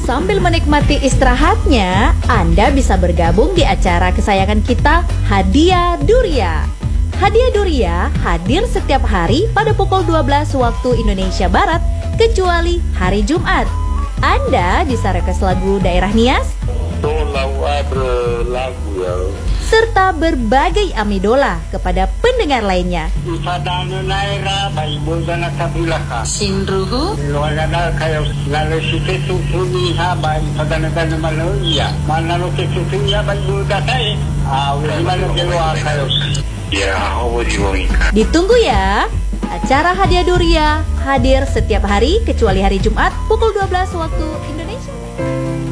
Sambil menikmati istirahatnya, Anda bisa bergabung di acara kesayangan kita, Hadiah Duria. Hadiah Duria hadir setiap hari pada pukul 12 waktu Indonesia Barat, kecuali hari Jumat. Anda bisa request lagu daerah Nias, lagu ya. serta berbagai amidola kepada pendengar lainnya. Ipadano naira baibo dana kabilaka. Sinruhu Lualana kayo lalo si Ketutuni haba ipadana dana maloya. Manalo Ketutunya baibo datai. Wala malo kewa kayo. Ya, ako diwangika. Ditunggu ya. Acara Hadiah Duria hadir setiap hari kecuali hari Jumat pukul 12 waktu Indonesia